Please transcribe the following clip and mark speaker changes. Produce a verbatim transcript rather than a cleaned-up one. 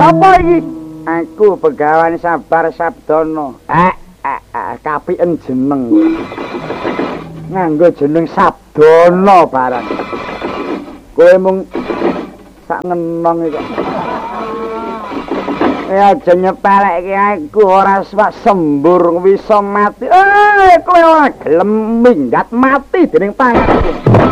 Speaker 1: Sapa iki?
Speaker 2: Aku Begawan Sabar Sabdono.
Speaker 1: Eh, eh, eh kapien jeneng.
Speaker 2: Nganggo jeneng Sabdono barang. Kowe mung sak ngenong iki. Ya aja nyepelekke aku ora swak sembur bisa mati. Eh, kowe ora gelem minggat mati dening tanganku.